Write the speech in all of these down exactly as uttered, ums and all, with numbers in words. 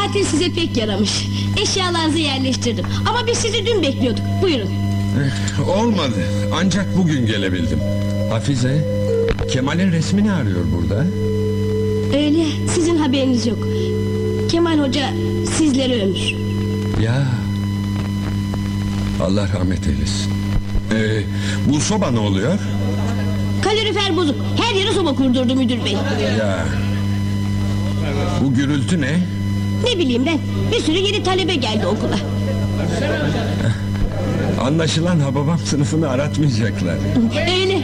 Tatil size pek yaramış. Eşyalarınızı yerleştirdim. Ama biz sizi dün bekliyorduk. Buyurun. Eh, olmadı. Ancak bugün gelebildim. Hafize, Kemal'in resmini arıyor burada. Öyle, sizin haberiniz yok. Kemal Hoca sizleri ömür. Ya, Allah rahmet eylesin. Ee, bu soba ne oluyor? Kalorifer bozuk. Her yere soba kurdurdu müdür bey. Ya, bu gürültü ne? Ne bileyim ben. Bir sürü yeni talebe geldi okula. Anlaşılan Hababam sınıfını aratmayacaklar. Öyle.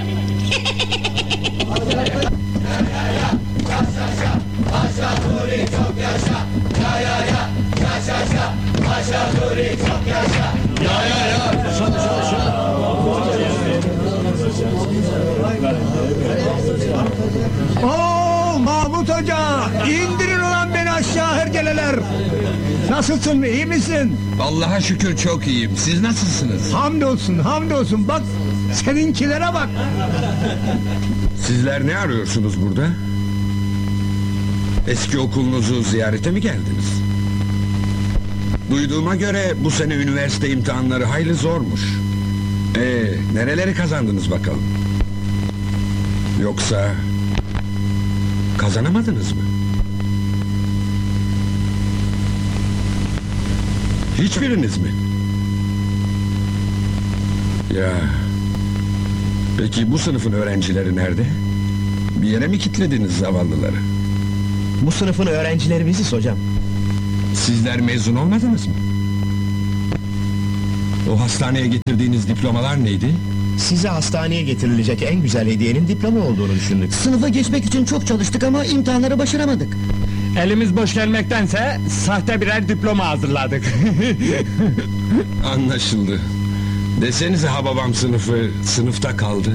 Oo Mahmut Hoca, indirin ulan beni aşağı hergeleler. Nasılsın, iyi misin? Allah'a şükür çok iyiyim. Siz nasılsınız? Hamdolsun, hamdolsun. Bak, seninkilere bak. Sizler ne arıyorsunuz burada? Eski okulunuzu ziyarete mi geldiniz? Duyduğuma göre bu sene üniversite imtihanları hayli zormuş. Ee, nereleri kazandınız bakalım? Yoksa kazanamadınız mı? Hiçbiriniz mi? Ya, peki bu sınıfın öğrencileri nerede? Bir yere mi kilitlediniz zavallıları? Bu sınıfın öğrencileri biziz hocam. Sizler mezun olmadınız mı? O hastaneye getirdiğiniz diplomalar neydi? Size hastaneye getirilecek en güzel hediyenin diploma olduğunu düşündük. Sınıfa geçmek için çok çalıştık ama imtihanları başaramadık. Elimiz boş gelmektense sahte birer diploma hazırladık. Anlaşıldı. Desenize Hababam sınıfı sınıfta kaldı.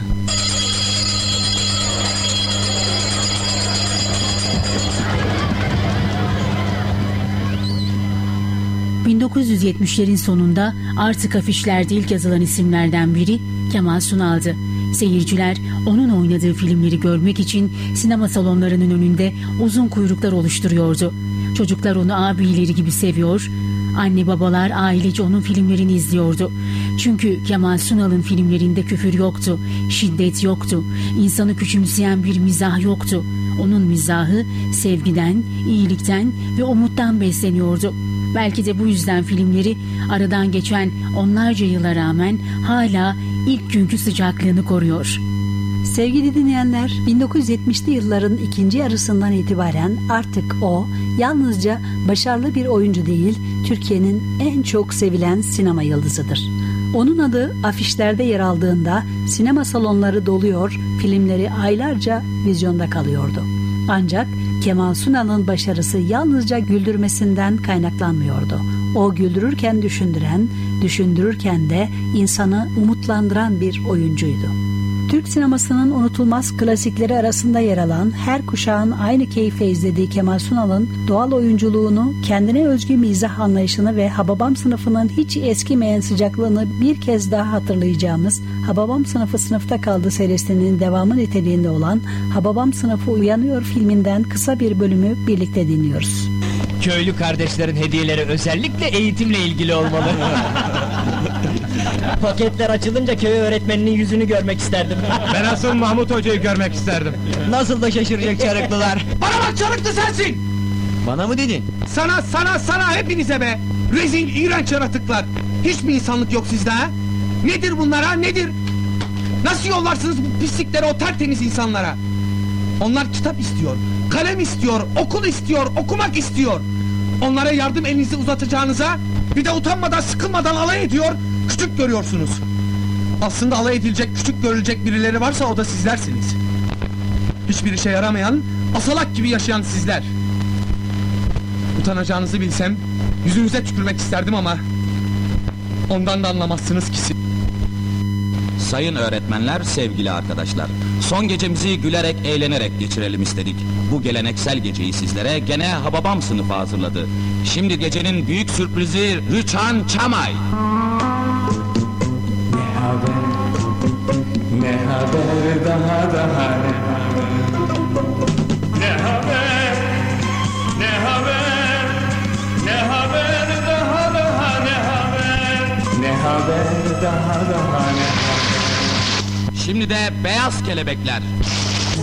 bin dokuz yüz yetmişlerin sonunda artık afişlerde ilk yazılan isimlerden biri Kemal Sunal'dı. Seyirciler onun oynadığı filmleri görmek için sinema salonlarının önünde uzun kuyruklar oluşturuyordu. Çocuklar onu abileri gibi seviyor, anne babalar ailece onun filmlerini izliyordu. Çünkü Kemal Sunal'ın filmlerinde küfür yoktu, şiddet yoktu, insanı küçümseyen bir mizah yoktu. Onun mizahı sevgiden, iyilikten ve umuttan besleniyordu. Belki de bu yüzden filmleri aradan geçen onlarca yıla rağmen hala ilk günkü sıcaklığını koruyor. Sevgili dinleyenler, bin dokuz yüz yetmişli yılların ikinci yarısından itibaren artık o yalnızca başarılı bir oyuncu değil, Türkiye'nin en çok sevilen sinema yıldızıdır. Onun adı afişlerde yer aldığında sinema salonları doluyor, filmleri aylarca vizyonda kalıyordu. Ancak Kemal Sunal'ın başarısı yalnızca güldürmesinden kaynaklanmıyordu. O güldürürken düşündüren, düşündürürken de insanı umutlandıran bir oyuncuydu. Türk sinemasının unutulmaz klasikleri arasında yer alan, her kuşağın aynı keyifle izlediği Kemal Sunal'ın doğal oyunculuğunu, kendine özgü mizah anlayışını ve Hababam sınıfının hiç eskimeyen sıcaklığını bir kez daha hatırlayacağımız Hababam sınıfı sınıfta kaldı serisinin devamı niteliğinde olan Hababam sınıfı uyanıyor filminden kısa bir bölümü birlikte dinliyoruz. Köylü kardeşlerin hediyeleri özellikle eğitimle ilgili olmalı. Paketler açılınca köy öğretmeninin yüzünü görmek isterdim. Ben asıl Mahmut Hoca'yı görmek isterdim. Nasıl da şaşıracak Çarıklılar. Bana bak, Çarıklı sensin! Bana mı dedin? Sana, sana, sana hepinize be! Rezil, iğrenç yaratıklar! Hiç mi insanlık yok sizde ha? Nedir bunlar ha, nedir? Nasıl yollarsınız bu pislikleri o tertemiz insanlara? Onlar kitap istiyor, kalem istiyor, okul istiyor, okumak istiyor. Onlara yardım elinizi uzatacağınıza bir de utanmadan, sıkılmadan alay ediyor, küçük görüyorsunuz. Aslında alay edilecek, küçük görülecek birileri varsa o da sizlersiniz. Hiçbir işe yaramayan, asalak gibi yaşayan sizler. Utanacağınızı bilsem yüzünüze tükürmek isterdim ama ondan da anlamazsınız ki siz. Sayın öğretmenler, sevgili arkadaşlar, son gecemizi gülerek, eğlenerek geçirelim istedik. Bu geleneksel geceyi sizlere gene Hababam sınıfı hazırladı. Şimdi gecenin büyük sürprizi Rüçhan Çamay. Ne haber, ne haber, daha daha ne haber, ne haber, ne haber, Ne haber daha daha ne haber? Şimdi de beyaz kelebekler.